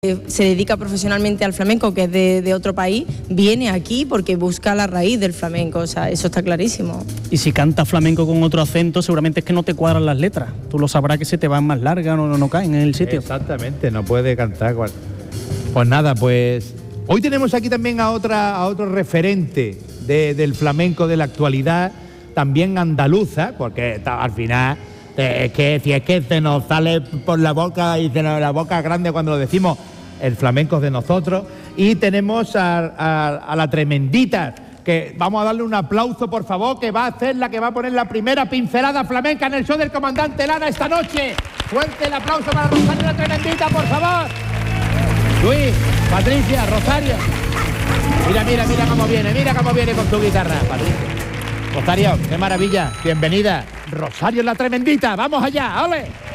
se dedica profesionalmente al flamenco, que es de otro país, viene aquí porque busca la raíz del flamenco, o sea, eso está clarísimo. Y si cantas flamenco con otro acento, seguramente es que no te cuadran las letras. Tú lo sabrás que se te van más largas, no caen en el sitio. Exactamente, no puede cantar. Pues nada, pues hoy tenemos aquí también a otro referente del flamenco de la actualidad, también andaluza, porque al final es que se nos sale por la boca y se nos la boca grande cuando lo decimos, el flamenco es de nosotros. Y tenemos a la tremendita, que vamos a darle un aplauso, por favor, que va a ser la que va a poner la primera pincelada flamenca en el show del comandante Lara esta noche. Fuerte el aplauso para Rosario la tremendita, por favor. Luis, Patricia, Rosario. Mira cómo viene con tu guitarra, Patricia. Rosario, qué maravilla, bienvenida. Rosario la tremendita, vamos allá, ¡ole!